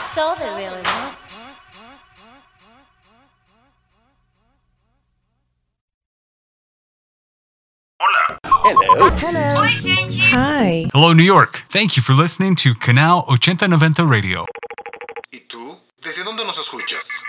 That's all they really want. Hello. Hello. Hi. Hello, New York. Thank you for listening to Canal 8090 Radio. ¿Y tú? ¿Desde dónde nos escuchas?